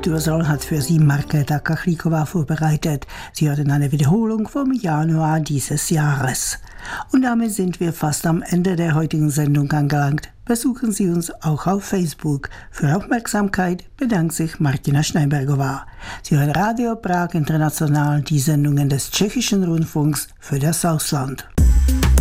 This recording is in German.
Literatur hat für Sie Markéta Kachlíková vorbereitet. Sie hörten eine Wiederholung vom Januar dieses Jahres. Und damit sind wir fast am Ende der heutigen Sendung angelangt. Besuchen Sie uns auch auf Facebook. Für Aufmerksamkeit bedankt sich Martina Schneibergová. Sie hören Radio Prag International, die Sendungen des Tschechischen Rundfunks für das Ausland.